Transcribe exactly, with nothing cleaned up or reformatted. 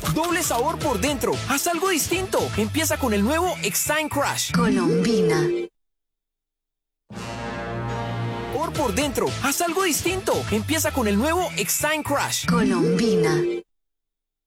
Doble sabor por dentro. Haz algo distinto. Empieza con el nuevo Extime Crush. Colombina. Sabor por dentro. Haz algo distinto. Empieza con el nuevo Extime Crush. Colombina.